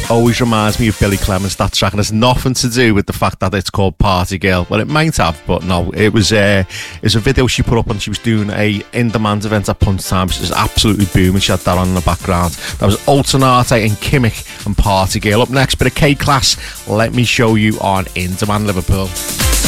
always reminds me of Billy Clements, that track, and it's nothing to do with the fact that it's called Party Girl. Well, it might have, but no, it was a video she put up when she was doing a in-demand event at Punchtime, which was absolutely booming. She had that on in the background. That was Alternate and Kimmich and Party Girl. Up next, bit of K-Class, Let Me Show You on In Demand Liverpool.